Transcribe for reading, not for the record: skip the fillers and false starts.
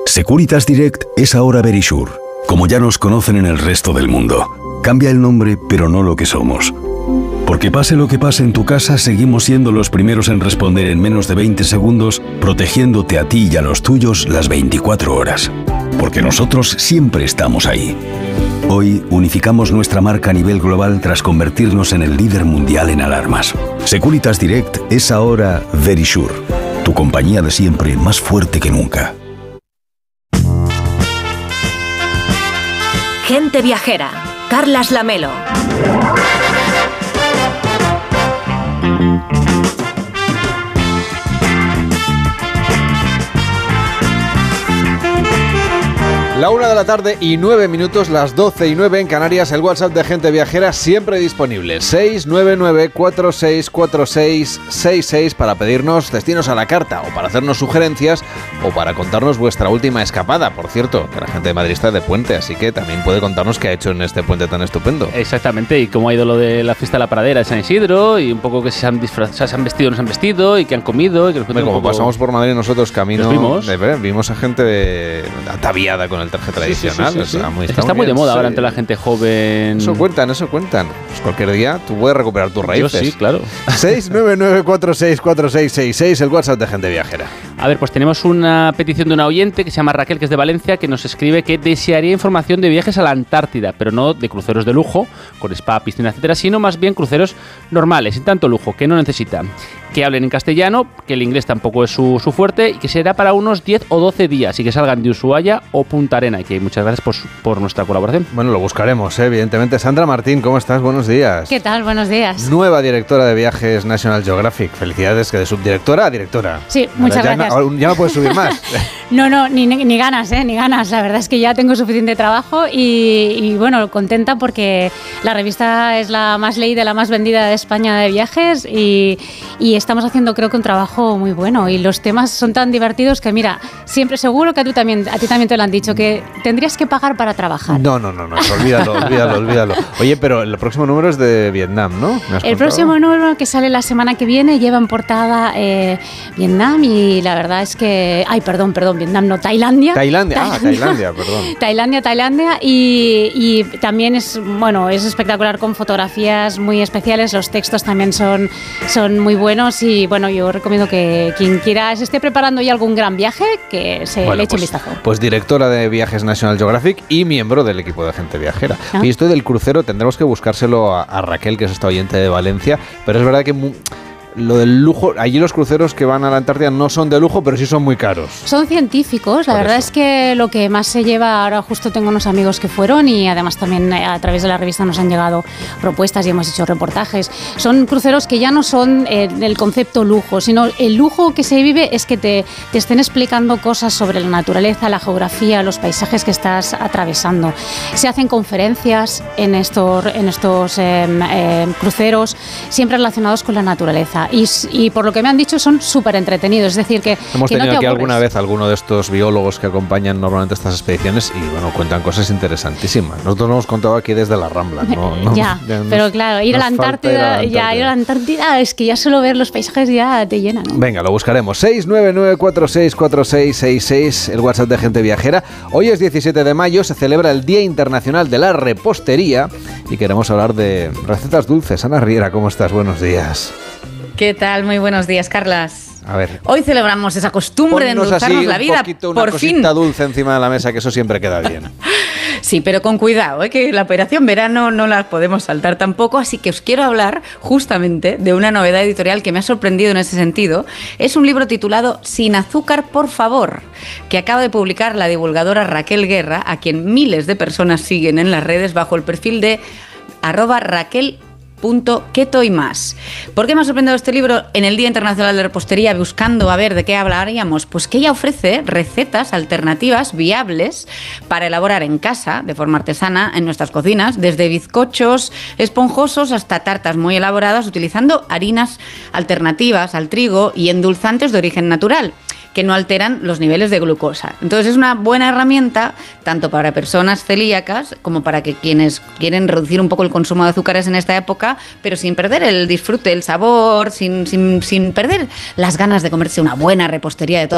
Securitas Direct es ahora Verisure, como ya nos conocen en el resto del mundo. Cambia el nombre, pero no lo que somos. Porque pase lo que pase en tu casa, seguimos siendo los primeros en responder en menos de 20 segundos, protegiéndote a ti y a los tuyos las 24 horas. Porque nosotros siempre estamos ahí. Hoy unificamos nuestra marca a nivel global tras convertirnos en el líder mundial en alarmas. Securitas Direct es ahora Verisure, tu compañía de siempre más fuerte que nunca. Gente viajera, Carlas Lamelo. La 1:09 PM, las 12:09 en Canarias, el WhatsApp de Gente Viajera siempre disponible. 699-464666 para pedirnos destinos a la carta o para hacernos sugerencias o para contarnos vuestra última escapada. Por cierto, que la gente de Madrid está de puente, así que también puede contarnos qué ha hecho en este puente tan estupendo. Exactamente, y cómo ha ido lo de la fiesta de la Pradera de San Isidro y un poco que se han vestido, no se han vestido y que han comido. Y que como pasamos por Madrid nosotros camino, vimos a gente ataviada con el traje tradicional. Sí. Está muy de moda ahora entre la gente joven. Eso cuentan. Pues cualquier día tú puedes recuperar tus raíces. Yo sí, claro. 699464666, el WhatsApp de Gente Viajera. A ver, pues tenemos una petición de una oyente que se llama Raquel, que es de Valencia, que nos escribe que desearía información de viajes a la Antártida, pero no de cruceros de lujo, con spa, piscina, etcétera, sino más bien cruceros normales, sin tanto lujo, que no necesita. Que hablen en castellano, que el inglés tampoco es su fuerte y que será para unos 10 o 12 días y que salgan de Ushuaia o Punta Arena. Y que muchas gracias por nuestra colaboración. Bueno, lo buscaremos, evidentemente. Sandra Martín, ¿cómo estás? Buenos días. ¿Qué tal? Buenos días. Nueva directora de viajes National Geographic. Felicidades, que de subdirectora a directora. Sí, muchas gracias. Ya no puedes subir más. No, ni ganas, ni ganas. La verdad es que ya tengo suficiente trabajo y bueno, contenta porque la revista es la más leída, la más vendida de España de viajes y estamos haciendo, creo que, un trabajo muy bueno y los temas son tan divertidos que, mira, siempre seguro que a ti también te lo han dicho, que tendrías que pagar para trabajar. No, olvídalo. Oye, pero el próximo número es de Vietnam, ¿no? El próximo número, que sale la semana que viene, lleva en portada Vietnam y la verdad es que... Perdón, Vietnam no, Tailandia. Tailandia, perdón. Tailandia y también es espectacular, con fotografías muy especiales, los textos también son muy buenos y bueno, yo recomiendo que quien quiera se esté preparando ya algún gran viaje, que le eche un vistazo. Pues directora de viajes National Geographic y miembro del equipo de Gente Viajera. Y esto del crucero tendremos que buscárselo a Raquel, que es esta oyente de Valencia, pero es verdad que lo del lujo, allí los cruceros que van a la Antártida no son de lujo, pero sí son muy caros. Son científicos, la verdad es que lo que más se lleva, ahora justo tengo unos amigos que fueron y además también a través de la revista nos han llegado propuestas y hemos hecho reportajes. Son cruceros que ya no son el concepto lujo, sino el lujo que se vive es que te estén explicando cosas sobre la naturaleza, la geografía, los paisajes que estás atravesando. Se hacen conferencias en estos cruceros, siempre relacionados con la naturaleza. Y por lo que me han dicho son súper entretenidos, es decir que hemos que tenido no aquí aburres. alguna vez alguno de estos biólogos que acompañan normalmente estas expediciones y bueno, cuentan cosas interesantísimas. Nosotros lo hemos contado aquí desde la Rambla, pero claro, ir a la Antártida es que ya solo ver los paisajes ya te llena, ¿no? Venga, lo buscaremos. 699464666, el WhatsApp de Gente Viajera. Hoy es 17 de mayo, se celebra el Día Internacional de la Repostería y queremos hablar de recetas dulces. Ana Riera, ¿cómo estás? Buenos días. ¿Qué tal? Muy buenos días, Carlas. A ver. Hoy celebramos esa costumbre de endulzarnos la vida. Una cosita dulce encima de la mesa, que eso siempre queda bien. Sí, pero con cuidado, que la operación verano no la podemos saltar tampoco, así que os quiero hablar justamente de una novedad editorial que me ha sorprendido en ese sentido. Es un libro titulado Sin azúcar, por favor, que acaba de publicar la divulgadora Raquel Guerra, a quien miles de personas siguen en las redes bajo el perfil de @Raquel.keto y más. ¿Por qué me ha sorprendido este libro en el Día Internacional de Repostería, buscando a ver de qué hablaríamos? Pues que ella ofrece recetas alternativas viables para elaborar en casa, de forma artesana, en nuestras cocinas, desde bizcochos esponjosos hasta tartas muy elaboradas, utilizando harinas alternativas al trigo y endulzantes de origen natural, que no alteran los niveles de glucosa. Entonces es una buena herramienta tanto para personas celíacas como para que quienes quieren reducir un poco el consumo de azúcares en esta época, pero sin perder el disfrute, el sabor, sin perder las ganas de comerse una buena repostería de toda